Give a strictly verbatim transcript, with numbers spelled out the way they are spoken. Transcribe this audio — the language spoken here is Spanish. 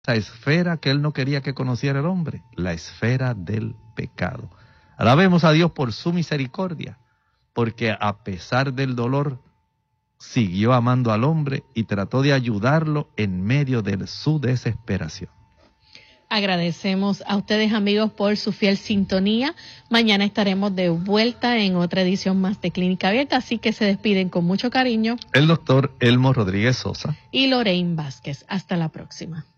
esa esfera que él no quería que conociera el hombre, la esfera del pecado. Alabemos a Dios por su misericordia, porque a pesar del dolor, siguió amando al hombre y trató de ayudarlo en medio de su desesperación. Agradecemos a ustedes, amigos, por su fiel sintonía. Mañana estaremos de vuelta en otra edición más de Clínica Abierta, así que se despiden con mucho cariño El doctor Elmo Rodríguez Sosa y Lorraine Vázquez. Hasta la próxima.